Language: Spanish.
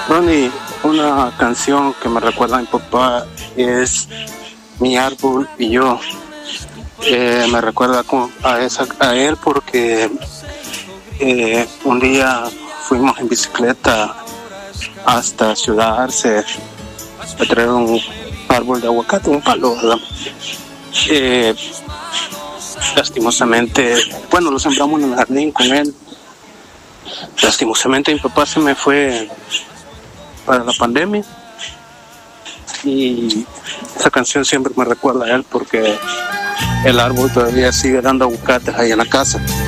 Ronnie, una canción que me recuerda a mi papá es Mi árbol y yo. Me recuerda a él porque un día fuimos en bicicleta hasta Ciudad Arce a traer un árbol de aguacate, un palo, ¿verdad? Eh, Lastimosamente, bueno, lo sembramos en el jardín con él. Lastimosamente mi papá se me fue para la pandemia y esa canción siempre me recuerda a él porque el árbol todavía sigue dando aguacates ahí en la casa.